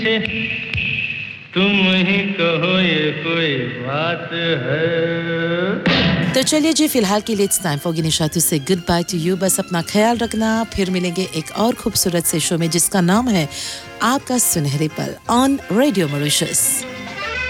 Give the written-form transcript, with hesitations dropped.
तुम ही कहो ये कोई बात है। तो चलिए जी फिलहाल के लिए इट्स टाइम फॉर गिनीशा टू से गुड बाय टू यू। बस अपना ख्याल रखना, फिर मिलेंगे एक और खूबसूरत से शो में जिसका नाम है आपका सुनहरे पल ऑन रेडियो मॉरिशस।